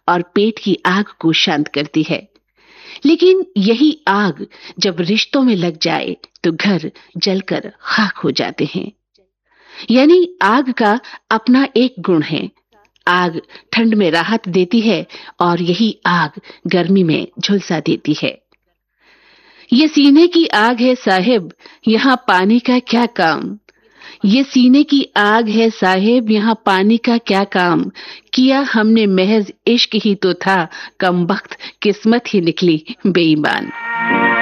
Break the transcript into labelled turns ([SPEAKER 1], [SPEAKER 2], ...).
[SPEAKER 1] और पेट की आग को शांत करती है। लेकिन यही आग जब रिश्तों में लग जाए तो घर जलकर खाक हो जाते हैं। यानी आग का अपना एक गुण है। आग ठंड में राहत देती है और यही आग गर्मी में झुलसा देती है। ये सीने की आग है साहिब, यहाँ पानी का क्या काम। ये सीने की आग है साहिब, यहाँ पानी का क्या काम। किया हमने महज इश्क ही तो था, कमबख्त किस्मत ही निकली बेईमान।